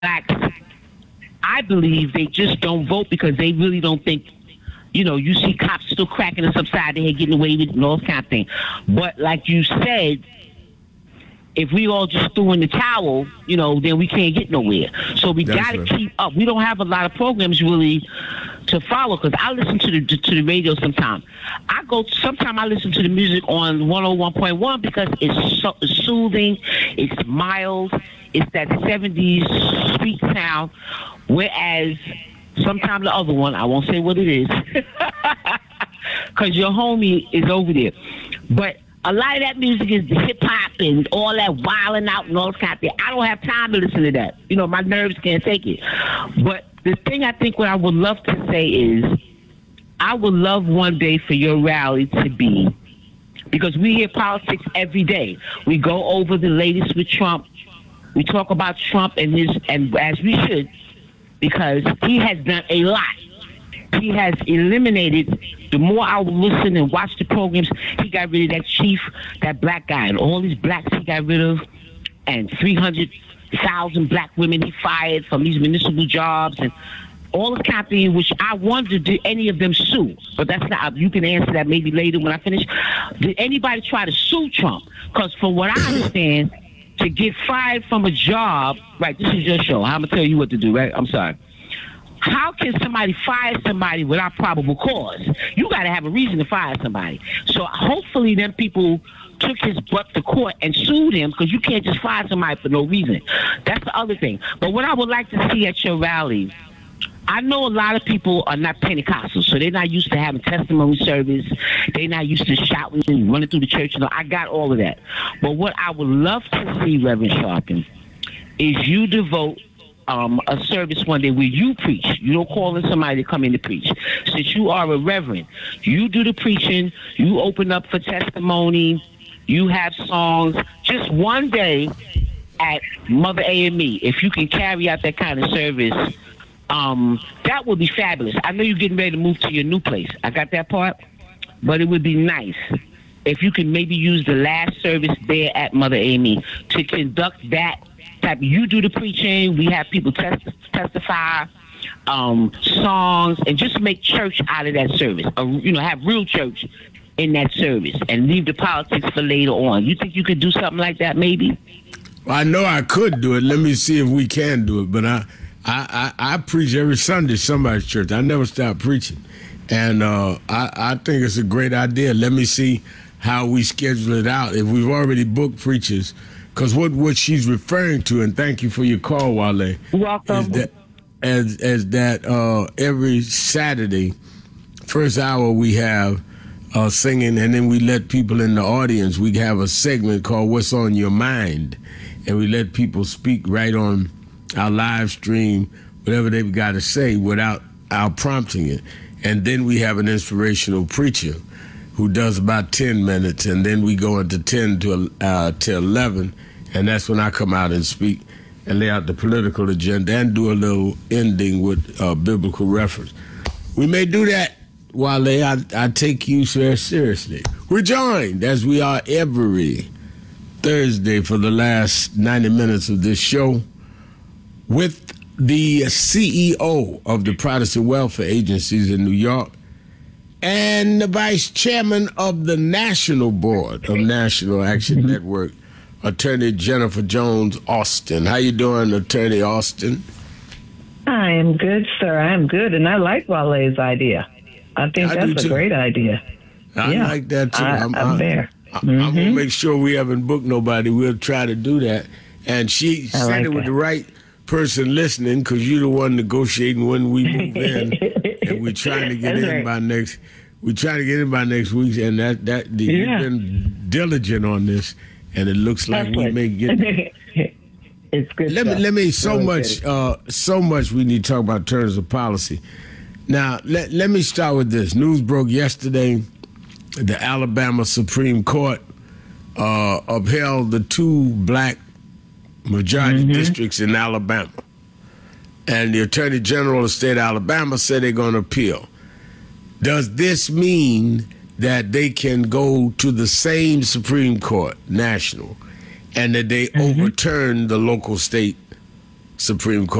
blacks, I believe they just don't vote because they really don't think. You see cops still cracking us upside the head, getting away with it and all this kind of thing. But like you said, if we all just threw in the towel, then we can't get nowhere. So we got to keep up. We don't have a lot of programs really to follow because I listen to the radio sometimes. Sometimes I listen to the music on 101.1 because it's soothing, it's mild, it's that 70s sweet sound. Whereas sometimes the other one, I won't say what it is, because your homie is over there. But a lot of that music is the hip hop and all that wilding out and all that kind of thing. I don't have time to listen to that. My nerves can't take it. But the thing I think what I would love to say is I would love one day for your rally to be, because we hear politics every day. We go over the latest with Trump. We talk about Trump and as we should, because he has done a lot. He has eliminated, the more I would listen and watch the programs, he got rid of that chief, that black guy, and all these blacks he got rid of, and 300,000 black women he fired from these municipal jobs, and all this kind of thing, which I wondered, did any of them sue? But that's not, you can answer that maybe later when I finish. Did anybody try to sue Trump? Because from what I understand, to get fired from a job, right, this is your show. I'm going to tell you what to do, right? I'm sorry. How can somebody fire somebody without probable cause? You got to have a reason to fire somebody. So hopefully them people took his butt to court and sued him, because you can't just fire somebody for no reason. That's the other thing. But what I would like to see at your rally, I know a lot of people are not Pentecostals, so they're not used to having testimony service. They're not used to shouting and running through the church. I got all of that. But what I would love to see, Reverend Sharpton, is you devote a service one day where you preach. You don't call in somebody to come in to preach. Since you are a reverend, you do the preaching, you open up for testimony, you have songs. Just one day at Mother AME, if you can carry out that kind of service, that would be fabulous. I know you're getting ready to move to your new place. I got that part. But it would be nice if you can maybe use the last service there at Mother AME to conduct that type. You do the preaching, we have people testify, songs, and just make church out of that service. Have real church in that service and leave the politics for later on. You think you could do something like that maybe? Well, I know I could do it. Let me see if we can do it. But I preach every Sunday at somebody's church. I never stop preaching. And I think it's a great idea. Let me see how we schedule it out. If we've already booked preachers, because what she's referring to, and thank you for your call, Wale. Welcome. Is that every Saturday, first hour we have singing, and then we let people in the audience. We have a segment called What's on Your Mind, and we let people speak right on our live stream, whatever they've got to say without our prompting it. And then we have an inspirational preacher who does about 10 minutes, and then we go into 10 to 11, and that's when I come out and speak and lay out the political agenda and do a little ending with biblical reference. We may do that, Wale. I take you very seriously. We're joined, as we are every Thursday for the last 90 minutes of this show, with the CEO of the Protestant Welfare Agencies in New York and the vice chairman of the National Board of National Action Network, Attorney Jennifer Jones Austin. How you doing, Attorney Austin? I am good, sir. I am good, and I like Wale's idea. I think that's a great idea. I like that, too. I'm there. I'm going to make sure we haven't booked nobody. We'll try to do that. And she said it with the right person listening, because you're the one negotiating when we move in, and we're trying to get in by next. We're trying to get in by next week, and you've been diligent on this, and it looks like we may get. It's good. Let me so much we need to talk about terms of policy. Now let me start with this. News broke yesterday. The Alabama Supreme Court upheld the two black majority districts in Alabama. And the Attorney General of the state of Alabama said they're going to appeal. Does this mean that they can go to the same Supreme Court, national, and that they overturn the local state Supreme Court.